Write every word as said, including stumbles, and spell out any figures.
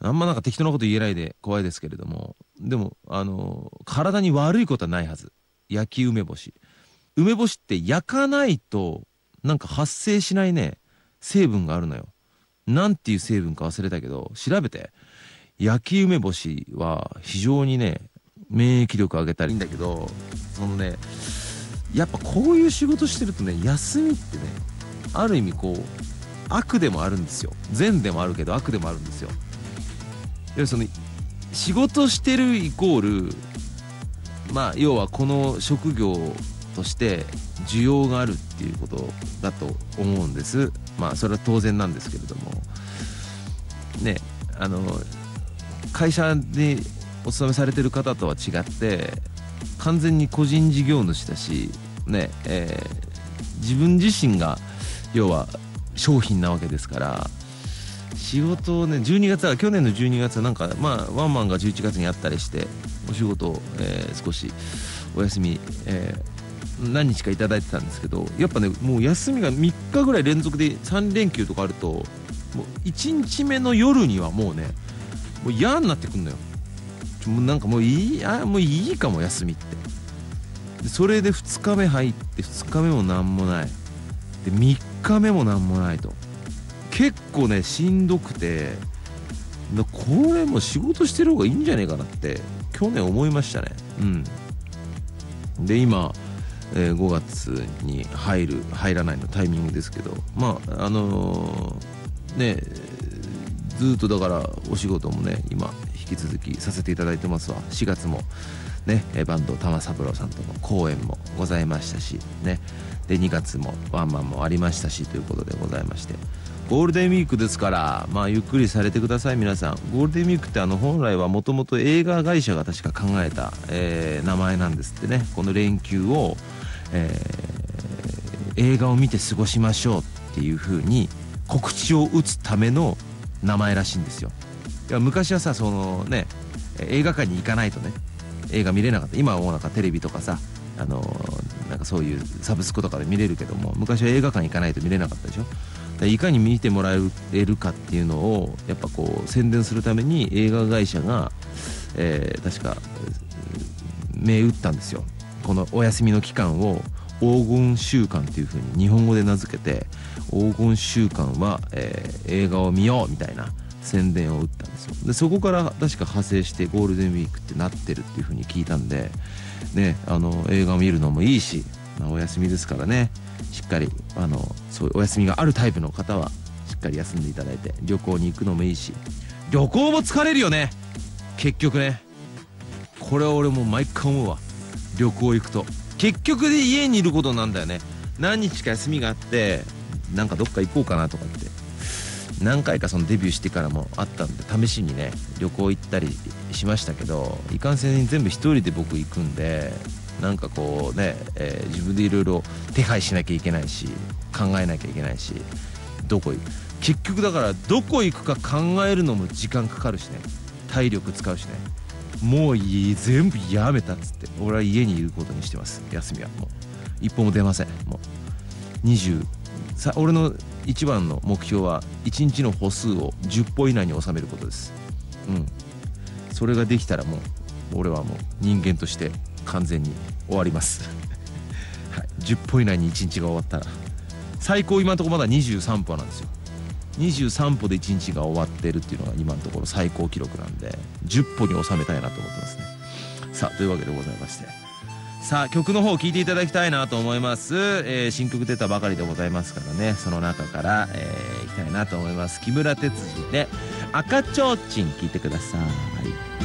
あんまなんか適当なこと言えないで怖いですけれども、でもあの体に悪いことはないはず。焼き梅干し、梅干しって焼かないとなんか発生しないね成分があるのよ。なんていう成分か忘れたけど調べて。焼き梅干しは非常にね免疫力上げたりいいんだけど、そのねやっぱこういう仕事してるとね、休みってねある意味こう悪でもあるんですよ。善でもあるけど悪でもあるんですよ。要はその仕事してるイコール、まあ要はこの職業として需要があるっていうことだと思うんです。まあそれは当然なんですけれどもね、あの会社でお勤めされてる方とは違って完全に個人事業主だしね、えー、自分自身が要は商品なわけですから、仕事をねじゅうにがつは去年のじゅうにがつはなんかまあワンマンがじゅういちがつにあったりしてお仕事を、えー、少しお休み、えー、何日かいただいてたんですけど、やっぱねもう休みがみっかぐらい連続でさんれんきゅうとかあるともういちにちめの夜にはもうねもう嫌になってくんのよ。ちょもうなんかもういいあもういいかも休みって。でそれでふつかめ入ってふつかめもなんもないでみっかめもなんもないと結構ねしんどくて、これも仕事してる方がいいんじゃねえかなって去年思いましたね。うんで今、えー、ごがつに入る入らないのタイミングですけど、まああのー、ねずっとだからお仕事もね今引き続きさせていただいてますわ。しがつもねバンド玉三郎さんとの公演もございましたしね、でにがつもワンマンもありましたしということでございまして、ゴールデンウィークですからまあゆっくりされてください皆さん。ゴールデンウィークってあの本来はもともと映画会社が確か考えた、えー、名前なんですってね。この連休を、えー、映画を見て過ごしましょうっていう風に告知を打つための名前らしいんですよ。いや昔はさそのね映画館に行かないとね映画見れなかった。今はもうなんかテレビとかさあのー、なんかそういうサブスクとかで見れるけども、昔は映画館行かないと見れなかったでしょ。いかに見てもらえるかっていうのをやっぱこう宣伝するために映画会社が、えー、確か銘打ったんですよ。このお休みの期間を黄金週間っていう風に日本語で名付けて、黄金週間は、えー、映画を見ようみたいな宣伝を打ったんですよ。でそこから確か派生してゴールデンウィークってなってるっていう風に聞いたんでね、あの映画を見るのもいいし、まあ、お休みですからねしっかりあのそういうお休みがあるタイプの方はしっかり休んでいただいて旅行に行くのもいいし、旅行も疲れるよね結局ね。これは俺も毎回思うわ。旅行行くと結局で家にいることなんだよね。何日か休みがあってなんかどっか行こうかなとかって何回かそのデビューしてからもあったんで試しにね旅行行ったりしましたけど、いかんせん全部一人で僕行くんでなんかこうね、えー、自分でいろいろ手配しなきゃいけないし考えなきゃいけないし、どこ行く結局だからどこ行くか考えるのも時間かかるしね、体力使うしね。もういい全部やめたっつって俺は家にいることにしてます。休みはもう一歩も出ません。もうにじゅうさ俺の一番の目標はいちにちの歩数をじゅっぽ以内に収めることです。うんそれができたらもう俺はもう人間として完全に終わります、はい、じゅっぽ以内にいちにちが終わったら最高今のところまだにじゅうさんぽなんですよ。にじゅうさんぽでいちにちが終わってるっていうのが今のところ最高記録なんでじゅっぽに収めたいなと思ってますね。さあというわけでございまして、さあ曲の方を聴いていただきたいなと思います、えー、新曲出たばかりでございますからね、その中から、えー、いきたいなと思います。木村哲司で赤ちょうちん聴いてください。